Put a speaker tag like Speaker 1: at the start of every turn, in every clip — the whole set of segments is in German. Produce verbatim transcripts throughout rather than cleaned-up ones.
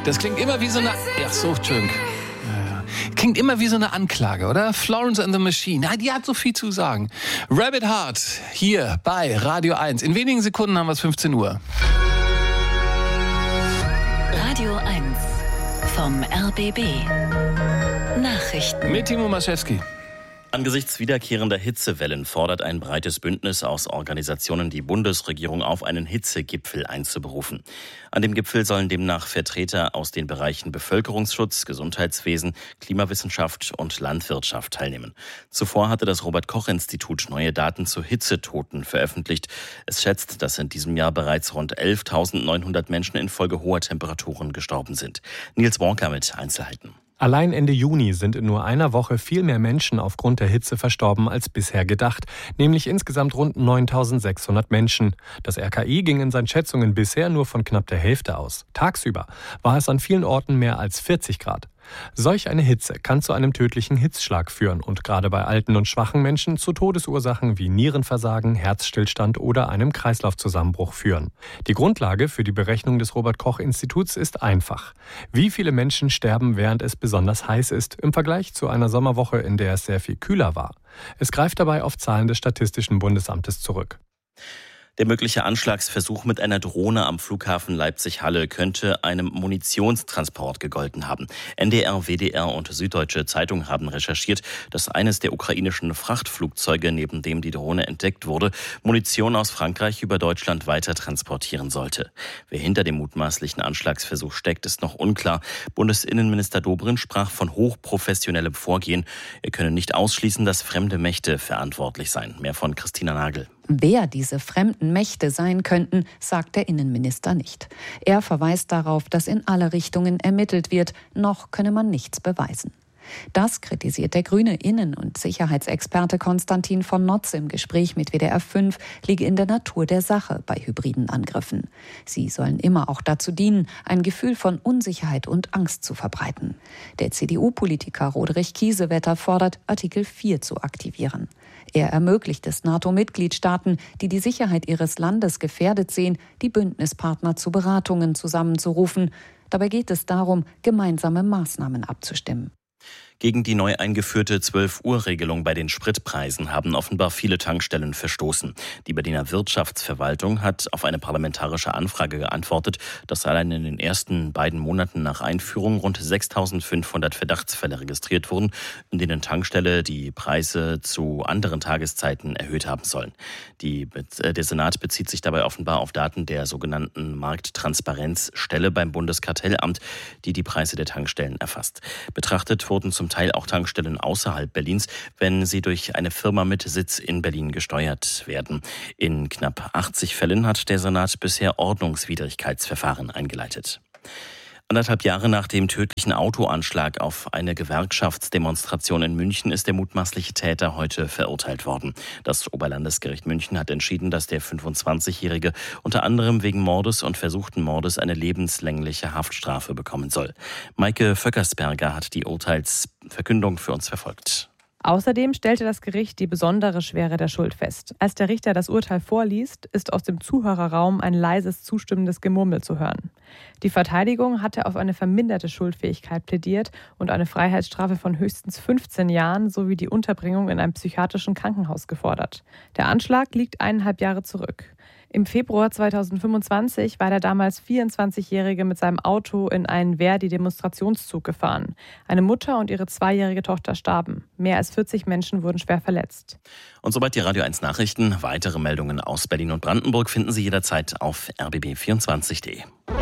Speaker 1: Das klingt immer wie so eine... Ach so, Entschuldigung. Klingt immer wie so eine Anklage, oder? Florence and the Machine. Ja, die hat so viel zu sagen. Rabbit Heart, hier bei Radio eins. In wenigen Sekunden haben wir es fünfzehn Uhr.
Speaker 2: Radio eins vom R B B. Nachrichten.
Speaker 1: Mit Timo Maschewski.
Speaker 3: Angesichts wiederkehrender Hitzewellen fordert ein breites Bündnis aus Organisationen die Bundesregierung auf, einen Hitzegipfel einzuberufen. An dem Gipfel sollen demnach Vertreter aus den Bereichen Bevölkerungsschutz, Gesundheitswesen, Klimawissenschaft und Landwirtschaft teilnehmen. Zuvor hatte das Robert-Koch-Institut neue Daten zu Hitzetoten veröffentlicht. Es schätzt, dass in diesem Jahr bereits rund elftausendneunhundert Menschen infolge hoher Temperaturen gestorben sind. Nils Walker mit Einzelheiten.
Speaker 4: Allein Ende Juni sind in nur einer Woche viel mehr Menschen aufgrund der Hitze verstorben als bisher gedacht, nämlich insgesamt rund neuntausendsechshundert Menschen. Das R K I ging in seinen Schätzungen bisher nur von knapp der Hälfte aus. Tagsüber war es an vielen Orten mehr als vierzig Grad. Solch eine Hitze kann zu einem tödlichen Hitzschlag führen und gerade bei alten und schwachen Menschen zu Todesursachen wie Nierenversagen, Herzstillstand oder einem Kreislaufzusammenbruch führen. Die Grundlage für die Berechnung des Robert-Koch-Instituts ist einfach. Wie viele Menschen sterben, während es besonders heiß ist, im Vergleich zu einer Sommerwoche, in der es sehr viel kühler war? Es greift dabei auf Zahlen des Statistischen Bundesamtes zurück.
Speaker 3: Der mögliche Anschlagsversuch mit einer Drohne am Flughafen Leipzig-Halle könnte einem Munitionstransport gegolten haben. N D R, W D R und Süddeutsche Zeitung haben recherchiert, dass eines der ukrainischen Frachtflugzeuge, neben dem die Drohne entdeckt wurde, Munition aus Frankreich über Deutschland weiter transportieren sollte. Wer hinter dem mutmaßlichen Anschlagsversuch steckt, ist noch unklar. Bundesinnenminister Dobrindt sprach von hochprofessionellem Vorgehen. Er könne nicht ausschließen, dass fremde Mächte verantwortlich seien. Mehr von Christina Nagel.
Speaker 5: Wer diese fremden Mächte sein könnten, sagt der Innenminister nicht. Er verweist darauf, dass in alle Richtungen ermittelt wird, noch könne man nichts beweisen. Das kritisiert der grüne Innen- und Sicherheitsexperte Konstantin von Notz im Gespräch mit W D R fünf, liege in der Natur der Sache bei hybriden Angriffen. Sie sollen immer auch dazu dienen, ein Gefühl von Unsicherheit und Angst zu verbreiten. Der C D U-Politiker Roderich Kiesewetter fordert, Artikel vier zu aktivieren. Er ermöglicht es NATO-Mitgliedstaaten, die die Sicherheit ihres Landes gefährdet sehen, die Bündnispartner zu Beratungen zusammenzurufen. Dabei geht es darum, gemeinsame Maßnahmen abzustimmen.
Speaker 3: Gegen die neu eingeführte zwölf-Uhr-Regelung bei den Spritpreisen haben offenbar viele Tankstellen verstoßen. Die Berliner Wirtschaftsverwaltung hat auf eine parlamentarische Anfrage geantwortet, dass allein in den ersten beiden Monaten nach Einführung rund sechstausendfünfhundert Verdachtsfälle registriert wurden, in denen Tankstelle die Preise zu anderen Tageszeiten erhöht haben sollen. Die, der Senat bezieht sich dabei offenbar auf Daten der sogenannten Markttransparenzstelle beim Bundeskartellamt, die die Preise der Tankstellen erfasst. Betrachtet wurden zum Teil auch Tankstellen außerhalb Berlins, wenn sie durch eine Firma mit Sitz in Berlin gesteuert werden. In knapp achtzig Fällen hat der Senat bisher Ordnungswidrigkeitsverfahren eingeleitet. Anderthalb Jahre nach dem tödlichen Autoanschlag auf eine Gewerkschaftsdemonstration in München ist der mutmaßliche Täter heute verurteilt worden. Das Oberlandesgericht München hat entschieden, dass der fünfundzwanzigjährige unter anderem wegen Mordes und versuchten Mordes eine lebenslängliche Haftstrafe bekommen soll. Maike Vöckersberger hat die Urteilsverkündung für uns verfolgt.
Speaker 6: Außerdem stellte das Gericht die besondere Schwere der Schuld fest. Als der Richter das Urteil vorliest, ist aus dem Zuhörerraum ein leises, zustimmendes Gemurmel zu hören. Die Verteidigung hatte auf eine verminderte Schuldfähigkeit plädiert und eine Freiheitsstrafe von höchstens fünfzehn Jahren sowie die Unterbringung in einem psychiatrischen Krankenhaus gefordert. Der Anschlag liegt eineinhalb Jahre zurück. Im Februar zweitausendfünfundzwanzig war der damals vierundzwanzigjährige mit seinem Auto in einen Verdi-Demonstrationszug gefahren. Eine Mutter und ihre zweijährige Tochter starben. Mehr als vierzig Menschen wurden schwer verletzt.
Speaker 3: Und soweit die Radio eins Nachrichten. Weitere Meldungen aus Berlin und Brandenburg finden Sie jederzeit auf r b b vierundzwanzig punkt d e.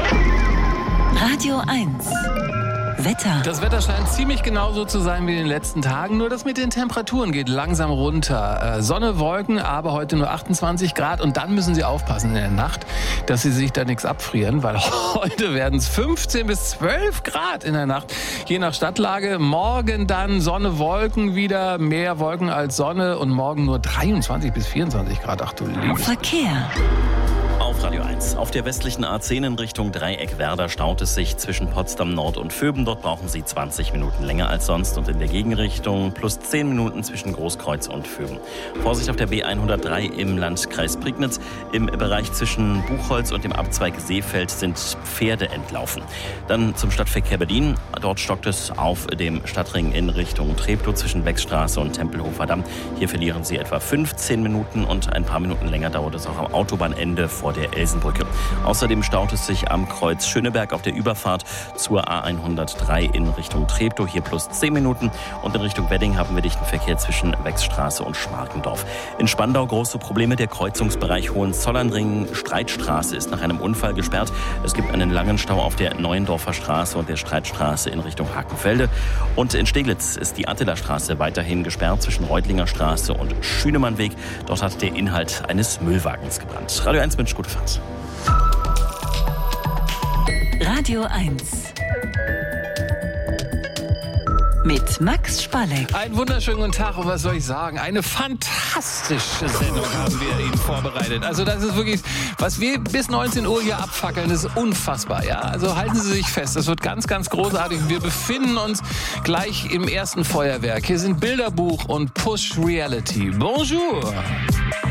Speaker 2: Radio eins. Wetter.
Speaker 1: Das Wetter scheint ziemlich genauso zu sein wie in den letzten Tagen, nur das mit den Temperaturen geht langsam runter. Äh, Sonne, Wolken, aber heute nur achtundzwanzig Grad und dann müssen Sie aufpassen in der Nacht, dass Sie sich da nichts abfrieren, weil heute werden es fünfzehn bis zwölf Grad in der Nacht, je nach Stadtlage. Morgen dann Sonne, Wolken wieder, mehr Wolken als Sonne und morgen nur dreiundzwanzig bis vierundzwanzig Grad. Ach du liebes.
Speaker 2: Verkehr.
Speaker 3: auf Radio eins. Auf der westlichen A zehn in Richtung Dreieck-Werder staut es sich zwischen Potsdam Nord und Vöben. Dort brauchen Sie zwanzig Minuten länger als sonst und in der Gegenrichtung plus zehn Minuten zwischen Großkreuz und Vöben. Vorsicht auf der B hundertdrei im Landkreis Prignitz. Im Bereich zwischen Buchholz und dem Abzweig Seefeld sind Pferde entlaufen. Dann zum Stadtverkehr Berlin. Dort stockt es auf dem Stadtring in Richtung Treptow zwischen Beckstraße und Tempelhofer Damm. Hier verlieren Sie etwa fünfzehn Minuten und ein paar Minuten länger dauert es auch am Autobahnende vor der Elsenbrücke. Außerdem staut es sich am Kreuz Schöneberg auf der Überfahrt zur A hundertdrei in Richtung Treptow. Hier plus zehn Minuten und in Richtung Wedding haben wir dichten Verkehr zwischen Wechsstraße und Schmarkendorf. In Spandau große Probleme. Der Kreuzungsbereich Hohenzollernring-Streitstraße ist nach einem Unfall gesperrt. Es gibt einen langen Stau auf der Neuendorfer Straße und der Streitstraße in Richtung Hakenfelde. Und in Steglitz ist die Attilastraße weiterhin gesperrt zwischen Reutlinger Straße und Schünemannweg. Dort hat der Inhalt eines Müllwagens gebrannt. Radio eins, Mensch, gute Fahrt.
Speaker 2: Radio eins. Mit Max Spalleck.
Speaker 1: Einen wunderschönen guten Tag und was soll ich sagen? Eine fantastische Sendung haben wir Ihnen vorbereitet. Also das ist wirklich, was wir bis neunzehn Uhr hier abfackeln, ist unfassbar. Ja? Also halten Sie sich fest, das wird ganz, ganz großartig. Wir befinden uns gleich im ersten Feuerwerk. Hier sind Bilderbuch und Push Reality. Bonjour!